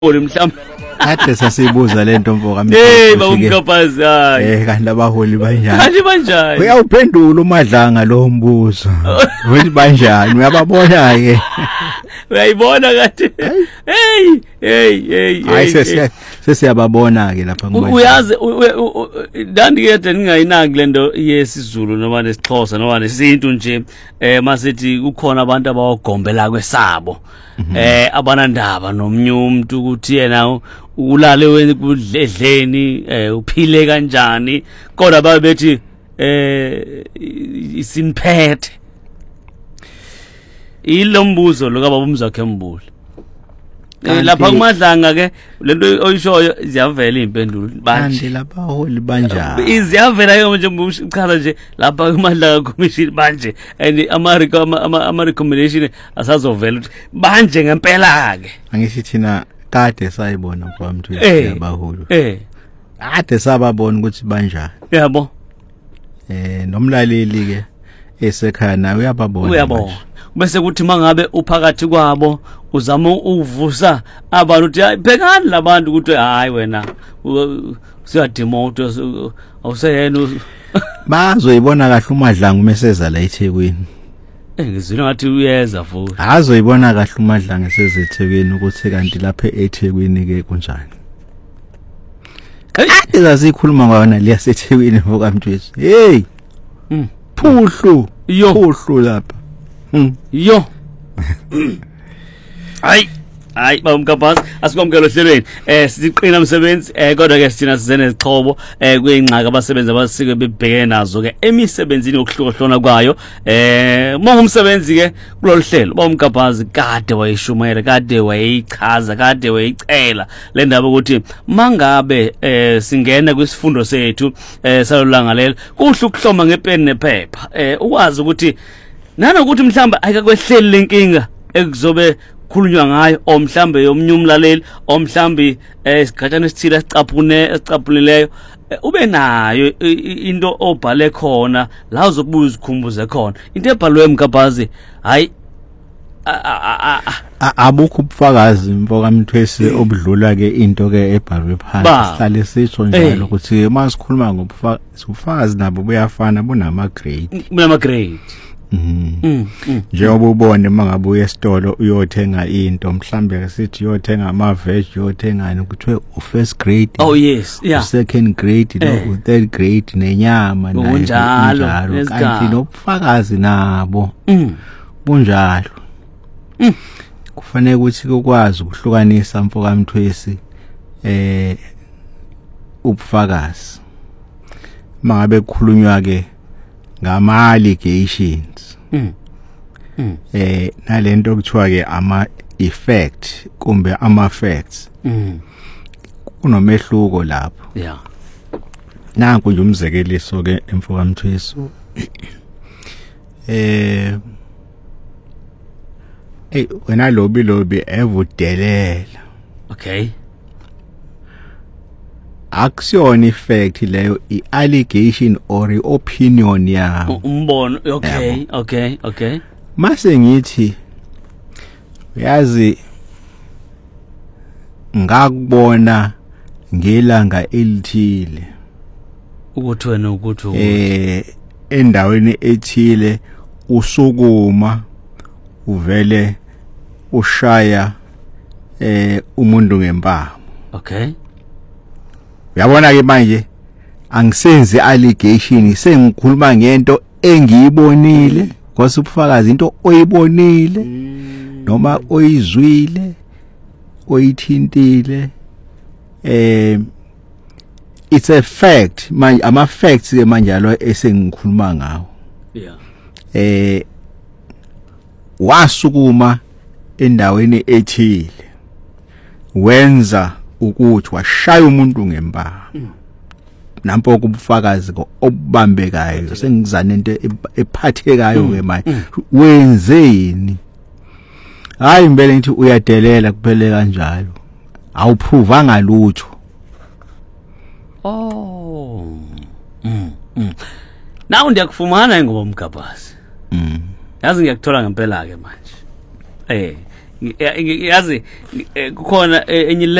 mhlawumbe Kade sasibuza lento mfoka hey bawumkapazi hayi kanti abaholi banjani kanti banjani uyawuphendula uMadlanga lo mbuzo uthi banjani uyababona ke uyayibona kade hey hayi sesiyababona ke lapha ngoba uyazi ndandi kade ningayinaki lento yesiZulu noma nesixhosa noma nesintu nje masithi kukhona abantu abawogombela kwesabo abanandaba nomnye umuntu ukuthi yena ulale kudledleni uphile kanjani kodwa babethi isiniphethe ilombuzo lokaba umzakhe mbuli lapha kuMadlanga ke lento oyishoyo ziyavela impendulo banje lapha holi banjani iziyavela ke nje uchaza nje lapha kuMadlanga commission banje and ama recommendation asazovela ukuthi banje ngempela ke angithi thina kade sayibona kwamthu yabaholi kade sababona ukuthi banjani yabo nomlaleli ke esekhaya nawe uyababona bese kuthi mangabe uphakathi kwabo uzama uvusa abantu uthi bhekani labantu ukuthi hayi wena siyadimoto awuseyena bazoyibona kahle uMadlanga umeseza la eThekwini ngizwile ngathi uyeza futhi azoyibona kahle uMadlanga eseze eThekwini ukuthi kanti lapha eThekwini ke kunjani kade zazikhuluma ngwana liyaseThekwini vokamthwesi hey phuhlu lapha yo hayi bawumkapazi asikwamukela ohlelweni siqina umsebenzi kodwa ke sithina sizene izixhobo kuyingxaka abasebenzi abasike bebheke nazo ke emisebenzini yokuhlukahlona kwayo mongumsebenzi ke kulolu hlelo bawumkapazi kade wayishumela kade wayichaza kade wayicela le ndaba ukuthi mangabe singena kwisifundo sethu salolangalela kuhle ukuhloma ngepeni nephepha ukwazi ukuthi nanokuthi mhlamba ayikakwehleli lenkinga ekuzobe khulunywa ngayo omhlambe yomnye umlaleli omhlambi isigatshana esithile esicaphunileyo ube nayo into obhale khona la uzokubuza uzikhumbuze khona into ebhalwe eMkapazi hayi abukho ubufakazi mfoka mthwesi obudlula ke into ke ebhalwe phansi sihlale sisho njalo ukuthi masikhuluma ngobufakazi nabo buyafana bunama grade njengoba ubone mangabuye esitolo uyothenga into mhlambe sithi uyothenga ama veg uyothengani kuthiwe first grade oh yes yeah second grade no third grade nenyama nayo kanti nobufakazi nabo bunjalo kufanele ukuthi ukwazi ukuhlukanisa mfoka mthwesi ubufakazi mangabe kukhulunywa ke ngama allegations nalento kuthiwa ke ama effect kumbe ama facts kunomehluko lapho yeah nanku nje umzekeliso ke emfoka mthweso wena lobi evudelela okay akusiyona effect leyo i-allegation or i-opinion yawo umbono okay mase ngithi uyazi ngakubona ngelanga elithile ukuthi wena ukuthi endaweni ethile usukuma uvele ushaya umuntu ngempama okay uyabona ke manje angisenzi allegation sengikhuluma ngento engiyibonile ngoba ubufakazi into oyibonile noma oyizwile oyithintile it's a fact manje ama facts ke manje alo esengikhuluma ngawo yeah wasukuma endaweni ethile wenza ukuthi washaya umuntu ngempama nampo kubufakazi obubambekayo sengizana into ephathekayo ke manje wenzeni hayi impela ngithi uyadelela kuphele kanjalo awuphrovanga lutho nawu ndiyakufumana ngoba Mkapazi yazi ngiyakuthola ngempela ke manje yazi kukhona enye